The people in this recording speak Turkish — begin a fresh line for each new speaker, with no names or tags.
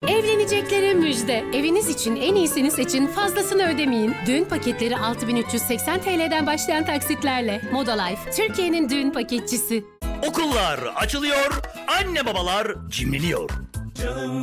Evleneceklere müjde. Eviniz için en iyisini seçin, fazlasını ödemeyin. Düğün paketleri 6380 TL'den başlayan taksitlerle. Moda Life, Türkiye'nin düğün paketçisi.
Okullar açılıyor, anne babalar cimriliyor.
Canım